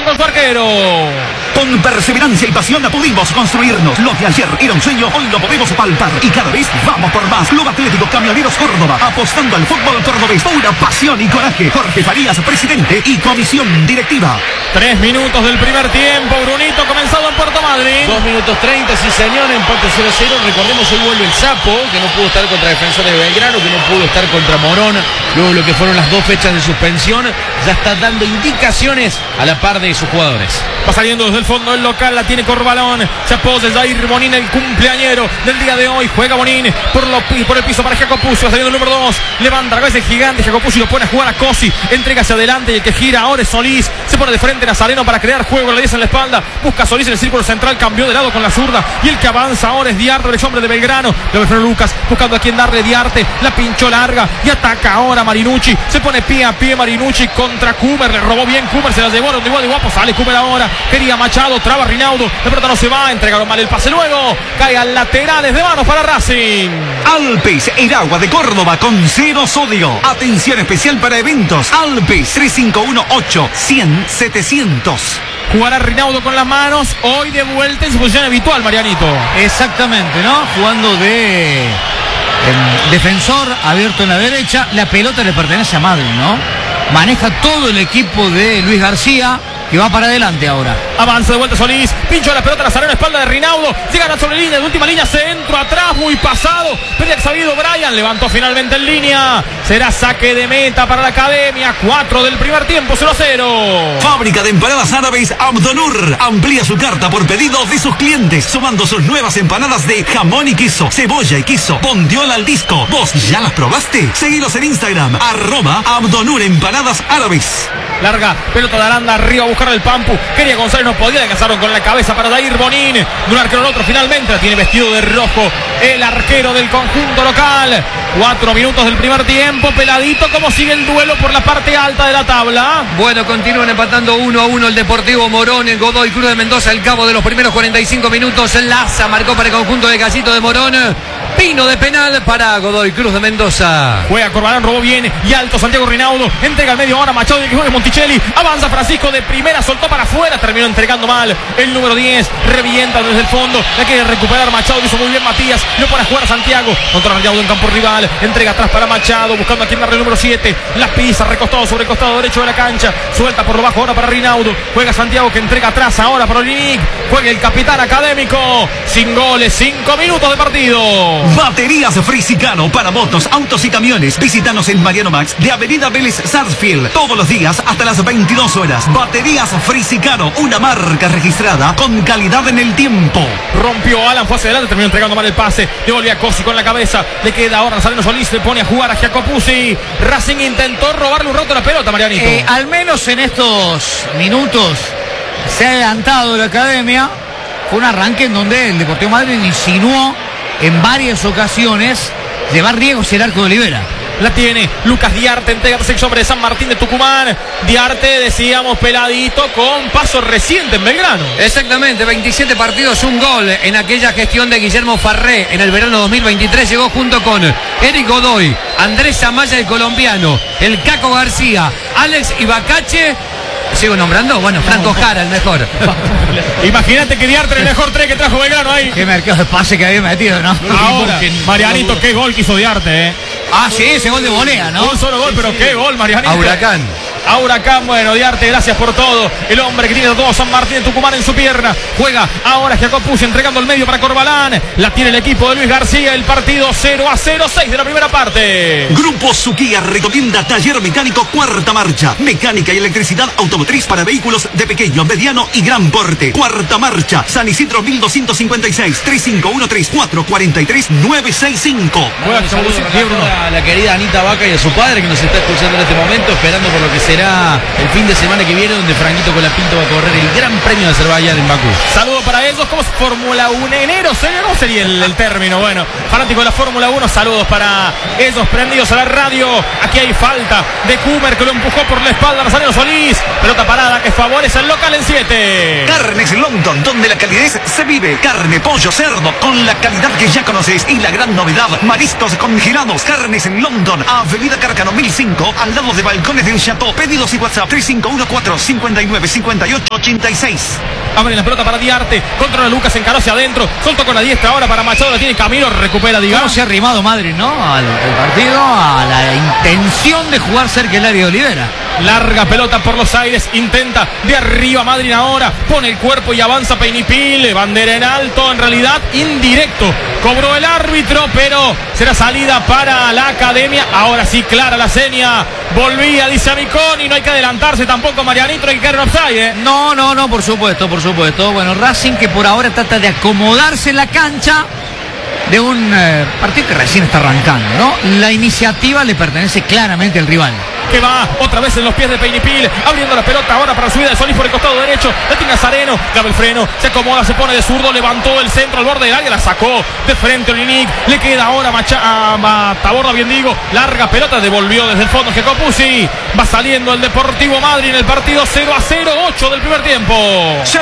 con su arquero. Con perseverancia y pasión pudimos construirnos. Lo que ayer era un sueño, hoy lo podemos palpar. Y cada vez vamos por más. Club Atlético Camioneros Córdoba, apostando al fútbol cordobés. Pura pasión y coraje. Jorge Farías, presidente y comisión directiva. 3 minutos del primer tiempo, Brunito, comenzado en Puerto Madryn. 2 minutos 30, sí señor, empate 0-0. Recordemos, hoy vuelve el Sapo, que no pudo estar contra Defensores de Belgrano, que no pudo estar contra Morón. Luego lo que fueron las 2 fechas de suspensión, ya está dando indicaciones a la par de sus jugadores. Va saliendo desde el fondo el local, la tiene Corbalón. Se apoya Jair Bonín, el cumpleañero del día de hoy. Juega Bonín por el piso para Jacopucci. Va saliendo el número 2. Levanta la cabeza el gigante. Jacopucci lo pone a jugar a Cosi. Entrega hacia adelante y el que gira ahora es Solís. Se pone de frente Nazareno para crear juego. Le dice en la espalda. Busca Solís en el círculo central. Cambió de lado con la zurda. Y el que avanza ahora es Diarte, el hombre de Belgrano. Lo ve Lucas buscando a quien darle. Diarte la pinchó larga y ataca ahora Marinucci. Se pone pie a pie Marinucci contra Kumer. Le robó bien Kumer. Se la llevó de igual de guapo. Sale Kumer ahora. Quería Machado. Traba Rinaudo. La pelota no se va. Entregaron mal el pase luego. Cae al laterales de manos para Racing. Alpes, el agua de Córdoba con 0 sodio. Atención especial para eventos. Alpes 3518-100-700. Jugará Rinaudo con las manos. Hoy de vuelta en su posición habitual, Marianito. Exactamente, ¿no? Jugando de defensor, abierto en la derecha. La pelota le pertenece a Madrid, ¿no? Maneja todo el equipo de Luis García, que va para adelante ahora. Avanza de vuelta Solís, pincho la pelota, Nazareno, espalda de Rinaudo, llegan a sobre línea, de última línea, centro, atrás, muy pasado, pelea el sabido Brian, levantó finalmente en línea, será saque de meta para la Academia, 4 del primer tiempo, 0-0. Fábrica de empanadas árabes Abdonur, amplía su carta por pedido de sus clientes, sumando sus nuevas empanadas de jamón y queso, cebolla y queso, bondiola al disco. ¿Vos ya las probaste? Seguilos en Instagram, @Abdonur empanadas árabes. Larga, pelota de Aranda, arriba a buscar el Pampu. Quería González, no podía, alcanzaron con la cabeza para Jair Bonín. De un arquero al otro, finalmente la tiene vestido de rojo el arquero del conjunto local. 4 minutos del primer tiempo, peladito, ¿cómo sigue el duelo por la parte alta de la tabla? Bueno, continúan empatando 1-1 el Deportivo Morón, el Godoy Cruz de Mendoza al cabo de los primeros 45 minutos. Laza marcó para el conjunto de Casito de Morón. Pino de penal para Godoy Cruz de Mendoza. Juega Corbalán, robó bien y alto Santiago Rinaudo. Entrega al medio ahora Machado y que juegue Monticelli. Avanza Francisco de primera, soltó para afuera, terminó entregando mal. El número 10 revienta desde el fondo. La quiere recuperar Machado, lo hizo muy bien Matías. Lo pone a jugar a Santiago. Contra Rinaudo en campo rival. Entrega atrás para Machado, buscando a quien darle el número 7. La pisa, recostado sobre el costado derecho de la cancha. Suelta por lo bajo ahora para Rinaudo. Juega Santiago que entrega atrás ahora para Olinic. Juega el capitán académico. Sin goles, 5 minutos de partido. Baterías Frisicano para motos, autos y camiones. Visítanos en Mariano Max de Avenida Vélez Sarsfield. Todos los días hasta las 22 horas. Baterías Frisicano, una marca registrada con calidad en el tiempo. Rompió Alan, fue hacia adelante, terminó entregando mal el pase. Devolvió a Cosi con la cabeza. Le queda ahora Nazareno Solís, le pone a jugar a Jacopucci. Racing intentó robarle un rato la pelota, Marianito. Al menos en estos minutos se ha adelantado la Academia. Fue un arranque en donde el Deportivo Madrid insinuó en varias ocasiones llevar riesgos el arco de Olivera. La tiene Lucas Diarte, entrega el hombre de San Martín de Tucumán. Diarte, decíamos, peladito, con paso reciente en Belgrano. Exactamente, 27 partidos, un gol en aquella gestión de Guillermo Farré en el verano 2023. Llegó junto con Eric Godoy, Andrés Amaya, el colombiano, el Caco García, Alex Ibacache. ¿Sigo nombrando? Bueno, Franco Jara, el mejor. Imagínate que Diarte el mejor 3 que trajo Belgrano ahí. Qué mercado de pase que había metido, ¿no? Ahora, Marianito, qué gol que hizo Diarte, Ah, sí, ese gol de volea, ¿no? Un solo gol, pero qué gol, Marianito. A Huracán. A Huracán, bueno, Diarte, gracias por todo. El hombre que tiene todo San Martín de Tucumán en su pierna. Juega ahora Jacopucci entregando el medio para Corbalán. La tiene el equipo de Luis García. El partido 0-0, 6 de la primera parte. Grupo Suquía recomienda taller mecánico Cuarta Marcha. Mecánica y electricidad automotriz para vehículos de pequeño, mediano y gran porte. Cuarta Marcha, San Isidro 1256, 3513-443-965. A la querida Anita Vaca y a su padre que nos está escuchando en este momento, esperando por lo que será el fin de semana que viene, donde Franquito Colapinto va a correr el Gran Premio de Azerbaiyán en Bakú. Saludos para ellos. ¿Cómo es Fórmula 1? ¿Enero? ¿Cómo sería el término? Bueno, fanáticos de la Fórmula 1, saludos para ellos prendidos a la radio. Aquí hay falta de Kumer que lo empujó por la espalda a Nazareno Solís. Pelota parada que favorece al local en 7. Carnes London, donde la calidez se vive. Carne, pollo, cerdo, con la calidad que ya conoces. Y la gran novedad, mariscos congelados. Carnes en London, Avenida Carcano 1005, al lado de Balcones del Chateau. Pedidos y WhatsApp 3514-5958-86. Abre la pelota para Diarte. Controla Lucas, encaró hacia adentro. Soltó con la diestra ahora para Machado. La tiene Camilo. Recupera, digamos. ¿Cómo se ha arrimado Madrid, no? Al partido, a la intención de jugar cerca del área de Olivera. Larga pelota por los aires. Intenta de arriba Madrid ahora. Pone el cuerpo y avanza Peinipil. Bandera en alto. En realidad, indirecto. Cobró el árbitro, pero será salida para la academia. Ahora sí, clara la seña. Volvía, dice Amiconi. No hay que adelantarse tampoco, Marianito. No hay que caer en offside, No, por supuesto. Bueno, Racing que por ahora trata de acomodarse en la cancha de un partido que recién está arrancando, ¿no? La iniciativa le pertenece claramente al rival. Que va otra vez en los pies de Peinipil, abriendo la pelota ahora para la subida de Solís por el costado derecho. La tiene Nazareno, clava el freno, se acomoda, se pone de zurdo, levantó el centro al borde del área, la sacó de frente Olinic. Le queda ahora a Taborda, bien digo, larga pelota, devolvió desde el fondo Jacopuzzi. Va saliendo el Deportivo Madrid en el partido 0-0, 8 del primer tiempo. Se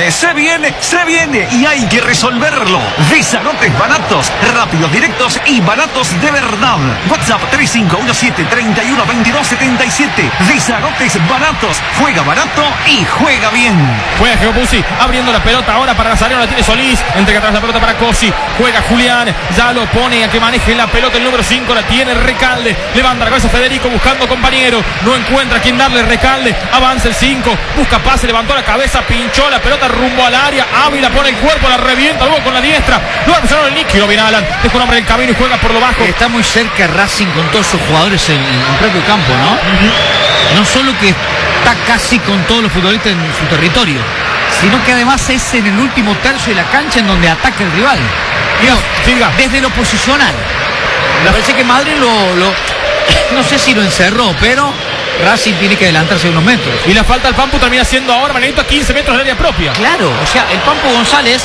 viene y hay que resolverlo. Visagotes baratos, rápidos, directos y baratos de verdad. WhatsApp 3517-312277. Visagotes baratos, juega barato y juega bien. Juega Jacopuzzi, abriendo la pelota ahora para Nazareno, la tiene Solís, entrega atrás la pelota para Cosi, juega Julián, ya lo pone a que maneje la pelota el número 5, la tiene Recalde, levanta la cabeza Federico buscando compañero, no encuentra a quien darle. Recalde, avanza el 5, busca pase, levantó la cabeza, pinchó la pelota rumbo al área, Ávila pone el cuerpo, la revienta luego con la diestra, luego empezaron el líquido, viene Alan, deja un hombre en el camino y juega por lo bajo. Está muy cerca Racing con todos sus jugadores en el propio campo, ¿no? No solo que está casi con todos los futbolistas en su territorio, sino que además es en el último tercio de la cancha en donde ataca el rival. Digo, desde lo posicional. Me parece que Madrid no sé si lo encerró, pero Racing tiene que adelantarse unos metros. Y la falta al Pampu termina siendo ahora, Manito, a 15 metros del área propia. Claro, o sea, el Pampu González,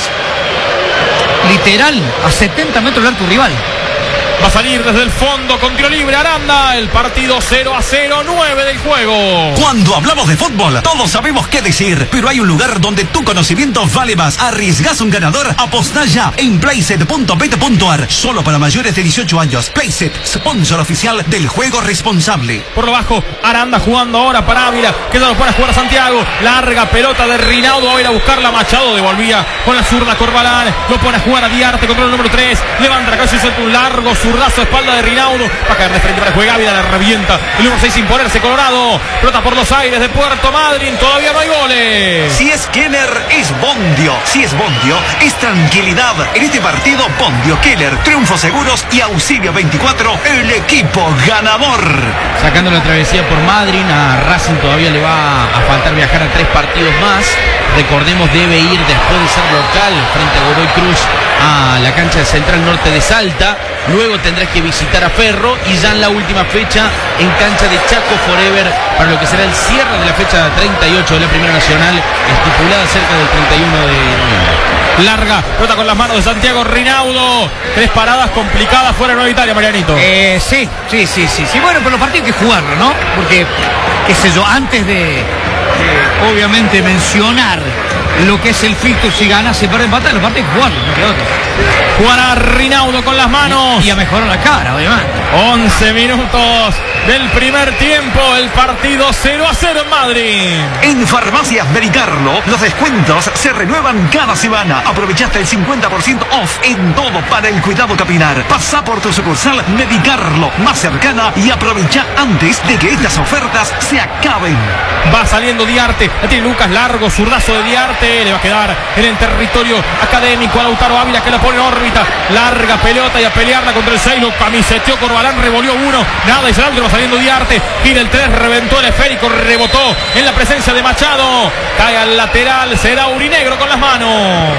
literal, a 70 metros del arco rival. Va a salir desde el fondo con tiro libre Aranda. El partido 0-0, 9 del juego. Cuando hablamos de fútbol, todos sabemos qué decir, pero hay un lugar donde tu conocimiento vale más. ¿Arriesgás un ganador? Apostá ya en playset.bet.ar. Solo para mayores de 18 años. Playset, sponsor oficial del juego responsable. Por lo bajo, Aranda jugando ahora para Ávila, que ya lo pone a jugar a Santiago. Larga pelota de Rinaudo, va a ir a buscarla Machado, devolvía con la zurda Corbalán. Lo pone a jugar a Diarte, control el número 3. Levanta la cabeza y suelta un largo zurdazo, espalda de Rinaudo. Va a caer de frente para jugar Ávila, la revienta. El número 6 sin ponerse, Colorado. Pelota por los aires de Puerto Madryn, todavía no hay goles. Si es Keller, es Bondio. Si es Bondio, es tranquilidad. En este partido, Bondio, Keller, triunfos seguros y Auxilio 24, el equipo ganador. Sacando la travesía por Madryn, a Racing todavía le va a faltar viajar a 3 partidos más. Recordemos, debe ir después de ser local frente a Godoy Cruz a la cancha de Central Norte de Salta. Luego tendrá que visitar a Ferro y ya en la última fecha en cancha de Chaco Forever para lo que será el cierre de la fecha 38 de la Primera Nacional, estipulada cerca del 31 de noviembre. Larga, pelota con las manos de Santiago Rinaudo. 3 paradas complicadas fuera de Nueva Italia, Marianito. Sí. Bueno, pero los partidos hay que jugarlo, ¿no? Porque, qué sé yo, antes de obviamente mencionar lo que es el fixture, si gana, se pierde, empata, los partidos hay que jugarlo, no queda otro. Jugará Rinaudo con las manos. Y a mejorar la cara, obviamente. 11 minutos del primer tiempo, el partido 0-0 en Madrid. En Farmacias Medicarlo, los descuentos se renuevan cada semana. Aprovechaste el 50% off en todo para el cuidado capilar. Pasa por tu sucursal Medicarlo más cercana y aprovecha antes de que estas ofertas se acaben. Va saliendo Diarte, la tiene Lucas, largo, zurdazo de Diarte, le va a quedar en el territorio académico a Lautaro Ávila, que la pone en órbita. Larga pelota y a pelearla contra el 6, lo camiseteó Corbalán, revolvió 1, nada, y se va saliendo Diarte, gira el 3, reventó el esférico, rebotó en la presencia de Machado, cae al lateral, será Urinegro con las manos.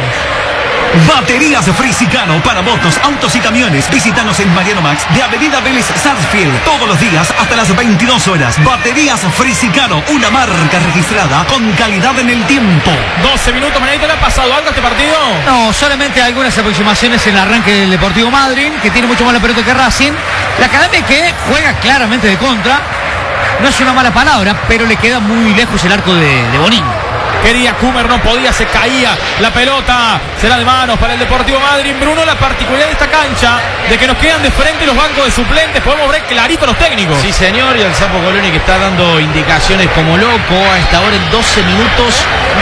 Baterías Frisicano para motos, autos y camiones. Visítanos en Mariano Max de Avenida Vélez Sarsfield todos los días hasta las 22 horas. Baterías Frisicano, una marca registrada con calidad en el tiempo. 12 minutos, Manito, ¿le ha pasado algo a este partido? No, solamente algunas aproximaciones en el arranque del Deportivo Madryn, que tiene mucho más la pelota que Racing. La academia que juega claramente de contra. No es una mala palabra, pero le queda muy lejos el arco de Bonín. quería Kumer, no podía, se caía la pelota, será de manos para el Deportivo Madryn. Bruno, la particularidad de esta cancha, de que nos quedan de frente los bancos de suplentes, podemos ver clarito los técnicos. Sí, señor, y el Sapo Coloni que está dando indicaciones como loco a esta hora en 12 minutos.